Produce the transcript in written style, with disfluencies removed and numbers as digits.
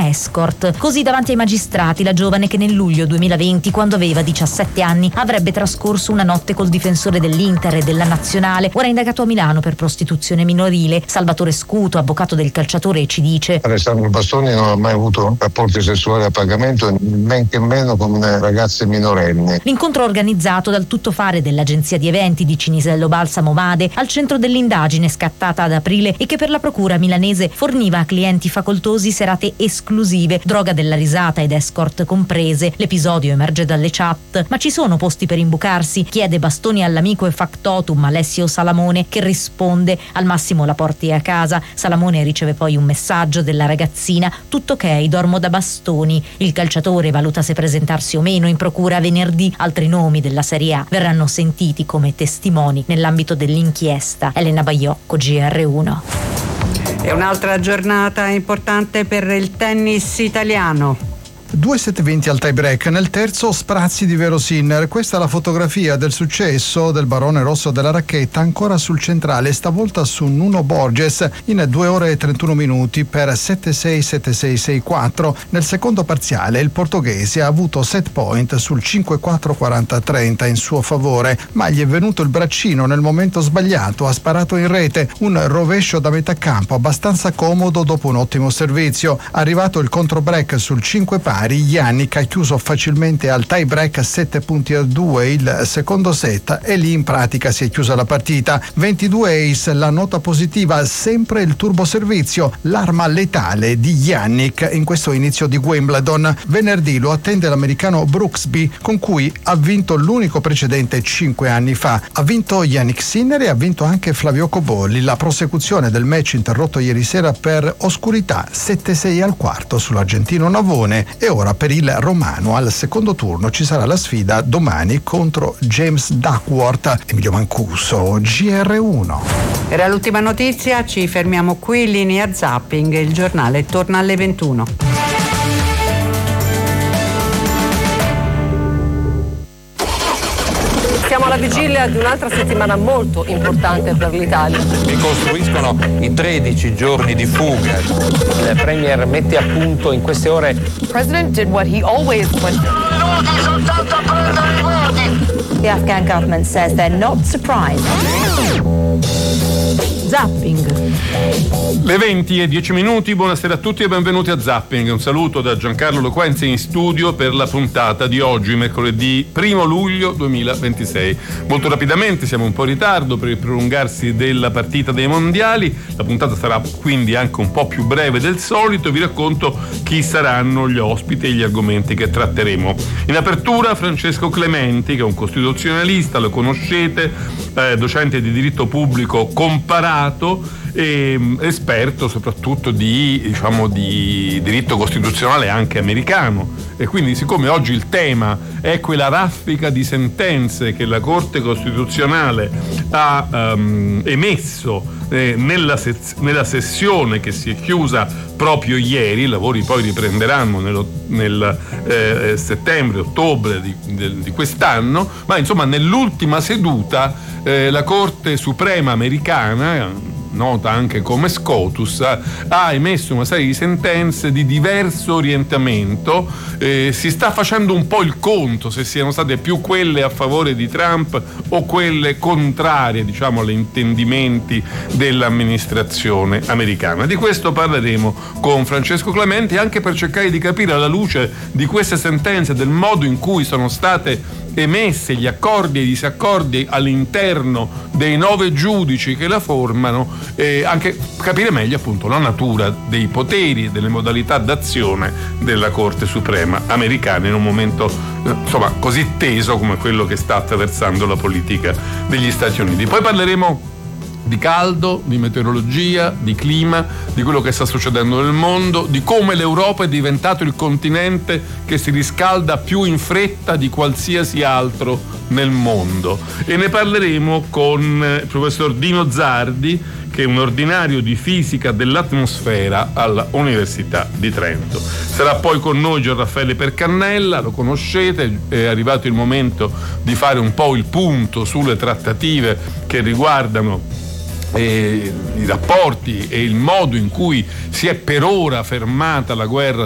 una escort. Così davanti ai magistrati la giovane che nel luglio 2020, quando aveva 17 anni, avrebbe trascorso una notte col difensore dell'Inter e della Nazionale, ora indagato a Milano per prostituzione minorile. Salvatore Scuto, avvocato del calciatore, ci dice: Alessandro Bastoni non ha mai avuto rapporti sessuali a pagamento, men che meno con ragazze minorenni. L'incontro organizzato dal tuttofare dell'agenzia di eventi di Cinisello Balsamo Made, al centro dell'indagine scattata ad aprile e che per la procura milanese forniva a clienti facoltosi serate esclusive, droga della risata ed escort comprese. L'episodio emerge dalle chat. Ma ci sono posti per imbucarsi? Chiede Bastoni all'amico e factotum Alessio Salamone, che risponde: al massimo la porti a casa. Salamone riceve poi un messaggio della ragazzina: tutto ok, dormo da Bastoni. Il calciatore valuta se presentarsi o meno in procura venerdì. Altri nomi della Serie A verranno sentiti come testimoni nell'ambito dell'inchiesta. Elena Baiocco, GR1. È un'altra giornata importante per il tennis italiano. 2-7-20 al tie break, nel terzo sprazzi di Vero Sinner. Questa è la fotografia del successo del barone rosso della racchetta, ancora sul centrale, stavolta su Nuno Borges in 2 ore e 31 minuti per 7-6, 7-6, 6-4. Nel secondo parziale il portoghese ha avuto set point sul 5-4-40-30 in suo favore, ma gli è venuto il braccino nel momento sbagliato, ha sparato in rete un rovescio da metà campo abbastanza comodo dopo un ottimo servizio. Arrivato il controbreak sul 5 pari, Jannik ha chiuso facilmente al tie break a 7-2 il secondo set e lì in pratica si è chiusa la partita. 22 ace, la nota positiva, sempre il turbo servizio, l'arma letale di Jannik in questo inizio di Wimbledon. Venerdì lo attende l'americano Brooksby, con cui ha vinto l'unico precedente 5 anni fa. Ha vinto Jannik Sinner e ha vinto anche Flavio Cobolli. La prosecuzione del match interrotto ieri sera per oscurità, 7-6 al quarto sull'argentino Navone. E ora per il romano al secondo turno ci sarà la sfida domani contro James Duckworth. Emilio Mancuso, GR1. Era l'ultima notizia, ci fermiamo qui, linea zapping, il giornale torna alle 21. Siamo alla vigilia di un'altra settimana molto importante per l'Italia. Ricostruiscono i 13 giorni di fuga. Il Premier mette a punto in queste ore. The President did what he always would. The Afghan government says they're not surprised. Zapping. Le 20:10, buonasera a tutti e benvenuti a Zapping. Un saluto da Giancarlo Loquenzi in studio per la puntata di oggi, mercoledì 1 luglio 2026. Molto rapidamente, siamo un po' in ritardo per il prolungarsi della partita dei mondiali. La puntata sarà quindi anche un po' più breve del solito. Vi racconto chi saranno gli ospiti e gli argomenti che tratteremo. In apertura Francesco Clementi, che è un costituzionalista, lo conoscete, docente di diritto pubblico comparato e esperto soprattutto di diritto costituzionale anche americano. E quindi, siccome oggi il tema è quella raffica di sentenze che la Corte Costituzionale ha emesso nella sessione che si è chiusa proprio ieri, i lavori poi riprenderanno nel settembre-ottobre di quest'anno, ma insomma nell'ultima seduta la Corte Suprema americana, nota anche come SCOTUS, ha emesso una serie di sentenze di diverso orientamento. Si sta facendo un po' il conto se siano state più quelle a favore di Trump o quelle contrarie, agli intendimenti dell'amministrazione americana. Di questo parleremo con Francesco Clementi, anche per cercare di capire, alla luce di queste sentenze, del modo in cui sono state emesse, gli accordi e i disaccordi all'interno dei 9 giudici che la formano, anche capire meglio appunto la natura dei poteri e delle modalità d'azione della Corte Suprema americana in un momento così teso come quello che sta attraversando la politica degli Stati Uniti. Poi parleremo di caldo, di meteorologia, di clima, di quello che sta succedendo nel mondo, di come l'Europa è diventato il continente che si riscalda più in fretta di qualsiasi altro nel mondo. E ne parleremo con il professor Dino Zardi, che è un ordinario di fisica dell'atmosfera alla Università di Trento. Sarà poi con noi Gian Raffaele Percannella, lo conoscete, è arrivato il momento di fare un po' il punto sulle trattative che riguardano i rapporti e il modo in cui si è per ora fermata la guerra